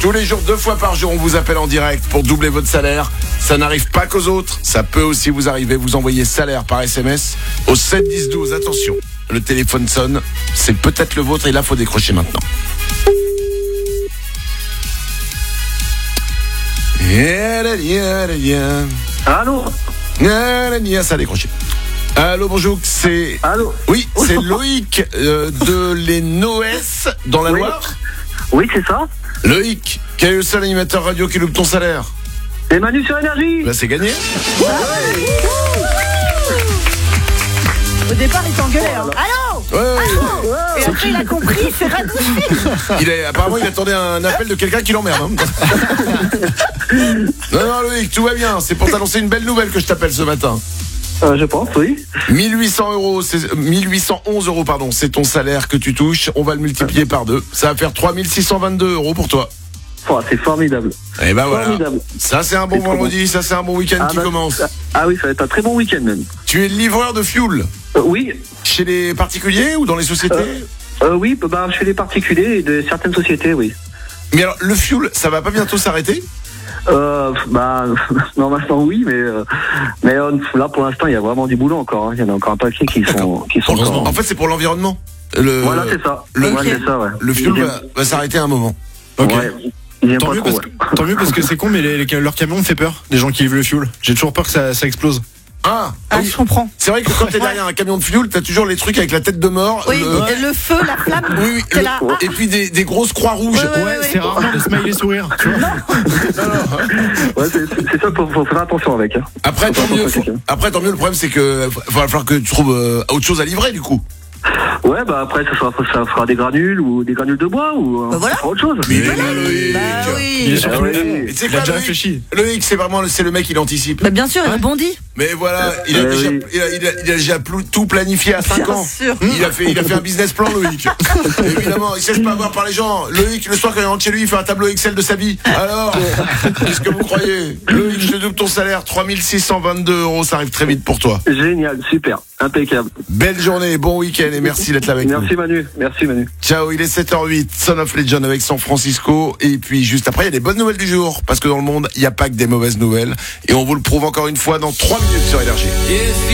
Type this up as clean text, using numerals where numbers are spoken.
Tous les jours, 2 fois par jour, on vous appelle en direct pour doubler votre salaire. Ça n'arrive pas qu'aux autres, ça peut aussi vous arriver. Vous envoyez salaire par SMS au 7 10 12. Attention, le téléphone sonne, c'est peut-être le vôtre et là, faut décrocher maintenant. Allô? Ça a décroché. Allô, bonjour, c'est... Allô? Oui, c'est Loïc de Les Noës dans la Loire. Oui, c'est ça. Loïc, quel est le seul animateur radio qui loupe ton salaire? Et Manu sur Énergie. Bah c'est gagné. Au départ, il t'engueulait. Allô? Ouais. Et après, il a compris, il s'est radouci. Apparemment, il attendait un appel de quelqu'un qui l'emmerde. Non, Loïc, tout va bien. C'est pour t'annoncer une belle nouvelle que je t'appelle ce matin. Je pense, oui. 1811 euros, pardon, c'est ton salaire que tu touches. On va le multiplier par 2. Ça va faire 3622 euros pour toi. Oh, c'est formidable. Et ben voilà. Formidable. Ça, c'est un bon vendredi. Ça, c'est un bon week-end qui commence. Ah oui, ça va être un très bon week-end même. Tu es livreur de fuel Oui. chez les particuliers ou dans les sociétés? Oui, chez les particuliers et de certaines sociétés, oui. Mais alors, le fuel, ça va pas bientôt s'arrêter? Normalement oui, mais là pour l'instant il y a vraiment du boulot encore. Il y en a encore un paquet qui sont encore... En fait, c'est pour l'environnement. Voilà, c'est ça. C'est ça, ouais. Le fuel va s'arrêter à un moment. Ok. Ouais. Tant mieux parce que c'est con, mais leur camion me fait peur. Les gens qui livrent le fuel. J'ai toujours peur que ça explose. Ah, oui. Je comprends. C'est vrai que quand t'es derrière un camion de fuel, t'as toujours les trucs avec la tête de mort. Oui, le feu, la flamme. Oui, et puis des grosses croix rouges. Ouais. C'est rarement des smileys sourires. Tu vois. Ouais, c'est ça, faut faire attention avec. Hein. Après, tant mieux. Le problème, c'est que va falloir que tu trouves autre chose à livrer, du coup. Ouais, après ça fera des granules ou des granules de bois ou voilà. autre chose. Mais Loïc. Il est surtout Il a déjà réfléchi. Loïc, c'est le mec, il anticipe. Bah bien sûr, il rebondit. Mais voilà, il a déjà tout planifié à 5 ans. Sûr. Il a fait un business plan, Loïc. Évidemment, il sait pas avoir par les gens. Loïc, le soir quand il rentre chez lui, il fait un tableau Excel de sa vie. Alors, qu'est-ce que vous croyez? Loïc, je te double ton salaire, 3622 euros, ça arrive très vite pour toi. Génial, super, impeccable. Belle journée, bon week-end et merci d'être là avec nous. Merci Manu. Ciao, il est 7h08, Son of Legend avec San Francisco. Et puis juste après, il y a des bonnes nouvelles du jour. Parce que dans le monde, il n'y a pas que des mauvaises nouvelles. Et on vous le prouve encore une fois dans 3 minutes sur Énergie.